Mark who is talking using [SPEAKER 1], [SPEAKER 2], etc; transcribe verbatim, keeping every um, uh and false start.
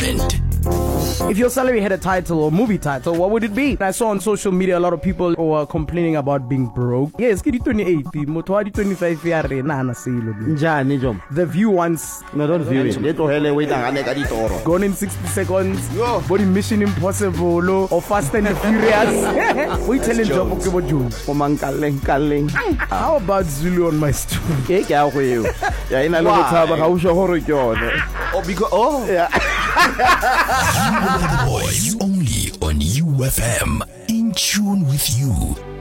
[SPEAKER 1] entertainment.
[SPEAKER 2] If your salary had a title or movie title, what would it be? I saw on social media a lot of people were complaining about being broke. Yes, ki di twenty-eight, motho wa di twenty-five ya re na na selo.
[SPEAKER 3] Njani jom?
[SPEAKER 2] The View once.
[SPEAKER 3] No, don't view it. Let's hele wait ngane ka ditoro.
[SPEAKER 2] Gone in sixty seconds. Body Mission Impossible or Fast and the Furious. We telling job okay bo June.
[SPEAKER 3] Komangkaleng kaleng.
[SPEAKER 2] How about Zulu on my stool?
[SPEAKER 3] Ke ke a go eo. Ya ina le go tshaba ga o sho gore ke yone.
[SPEAKER 4] Oh, because oh
[SPEAKER 3] yeah.
[SPEAKER 1] You are the boys only on U F M. In tune with you.